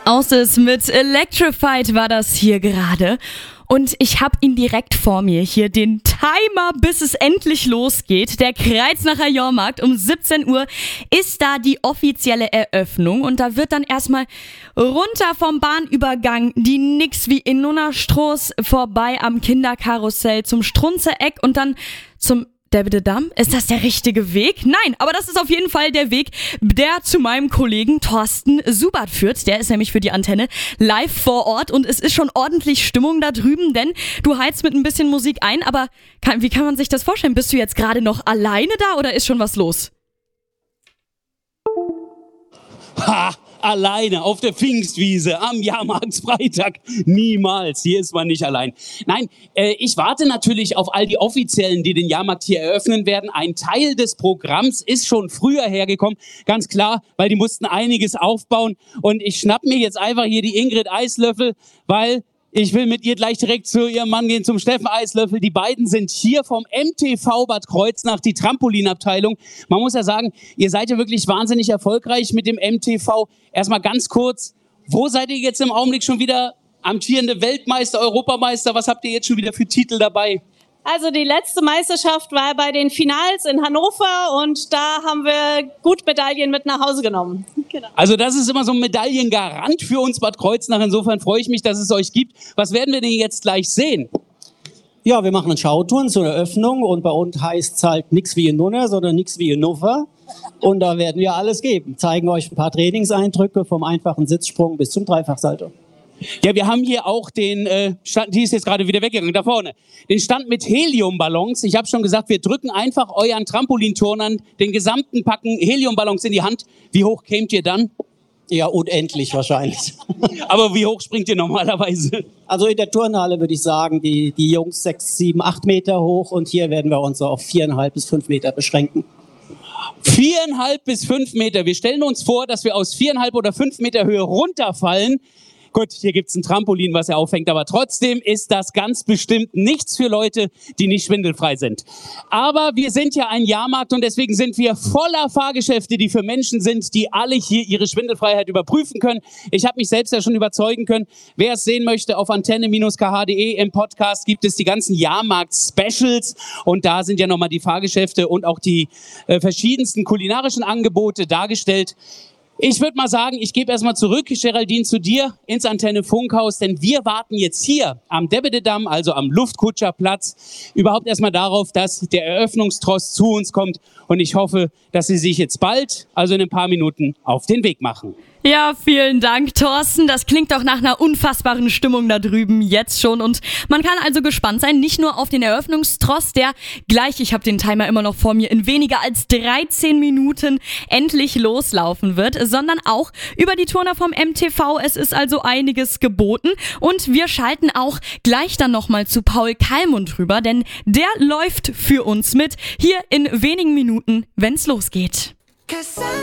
Aus ist mit Electrified war das hier gerade. Und ich habe ihn direkt vor mir hier, den Timer, bis es endlich losgeht. Der Kreuznacher Jahrmarkt um 17 Uhr ist da die offizielle Eröffnung. Und da wird dann erstmal runter vom Bahnübergang die Nix wie in Nunnerstraß vorbei am Kinderkarussell zum Strunze-Eck und dann zum Debededamm. Ist das der richtige Weg? Nein, aber das ist auf jeden Fall der Weg, der zu meinem Kollegen Thorsten Subert führt. Der ist nämlich für die Antenne live vor Ort und es ist schon ordentlich Stimmung da drüben, denn du heizt mit ein bisschen Musik ein, aber wie kann man sich das vorstellen? Bist du jetzt gerade noch alleine da oder ist schon was los? Ha! Alleine auf der Pfingstwiese am Jahrmarktsfreitag. Niemals. Hier ist man nicht allein. Nein, ich warte natürlich auf all die Offiziellen, die den Jahrmarkt hier eröffnen werden. Ein Teil des Programms ist schon früher hergekommen. Ganz klar, weil die mussten einiges aufbauen. Und ich schnapp mir jetzt einfach hier die Ingrid Eislöffel, weil ich will mit ihr gleich direkt zu ihrem Mann gehen, zum Steffen Eislöffel. Die beiden sind hier vom MTV Bad Kreuznach, die Trampolinabteilung. Man muss ja sagen, ihr seid ja wirklich wahnsinnig erfolgreich mit dem MTV. Erstmal ganz kurz, wo seid ihr jetzt im Augenblick schon wieder? Amtierende Weltmeister, Europameister, was habt ihr jetzt schon wieder für Titel dabei? Also die letzte Meisterschaft war bei den Finals in Hannover und da haben wir gut Medaillen mit nach Hause genommen. Genau. Also das ist immer so ein Medaillengarant für uns Bad Kreuznach. Insofern freue ich mich, dass es euch gibt. Was werden wir denn jetzt gleich sehen? Ja, wir machen einen Schauturn zur Eröffnung und bei uns heißt es halt nichts wie in Nunner, sondern nichts wie in Nuffer. Und da werden wir alles geben. Zeigen euch ein paar Trainingseindrücke vom einfachen Sitzsprung bis zum Dreifachsalto. Ja, wir haben hier auch den Stand, die ist jetzt gerade wieder weggegangen, da vorne. Den Stand mit Heliumballons. Ich habe schon gesagt, wir drücken einfach euren Trampolinturnern den gesamten Packen Heliumballons in die Hand. Wie hoch kämt ihr dann? Ja, unendlich wahrscheinlich. Aber wie hoch springt ihr normalerweise? Also in der Turnhalle würde ich sagen, die Jungs 6, 7, 8 Meter hoch und hier werden wir uns so auf 4,5 bis 5 Meter beschränken. 4,5 bis 5 Meter. Wir stellen uns vor, dass wir aus 4,5 oder 5 Meter Höhe runterfallen. Gut, hier gibt's ein Trampolin, was er auffängt, aber trotzdem ist das ganz bestimmt nichts für Leute, die nicht schwindelfrei sind. Aber wir sind ja ein Jahrmarkt und deswegen sind wir voller Fahrgeschäfte, die für Menschen sind, die alle hier ihre Schwindelfreiheit überprüfen können. Ich habe mich selbst ja schon überzeugen können. Wer es sehen möchte, auf antenne-kh.de im Podcast gibt es die ganzen Jahrmarkt-Specials und da sind ja nochmal die Fahrgeschäfte und auch die verschiedensten kulinarischen Angebote dargestellt. Ich würde mal sagen, ich gebe erstmal zurück, Geraldine, zu dir ins Antenne-Funkhaus, denn wir warten jetzt hier am Debededamm, also am Luftkutscherplatz, überhaupt erstmal darauf, dass der Eröffnungstross zu uns kommt. Und ich hoffe, dass Sie sich jetzt bald, also in ein paar Minuten, auf den Weg machen. Ja, vielen Dank, Thorsten. Das klingt doch nach einer unfassbaren Stimmung da drüben jetzt schon. Und man kann also gespannt sein, nicht nur auf den Eröffnungstross, der gleich, ich habe den Timer immer noch vor mir, in weniger als 13 Minuten endlich loslaufen wird, sondern auch über die Turner vom MTV. Es ist also einiges geboten. Und wir schalten auch gleich dann nochmal zu Paul Kallmund rüber, denn der läuft für uns mit hier in wenigen Minuten, wenn's losgeht.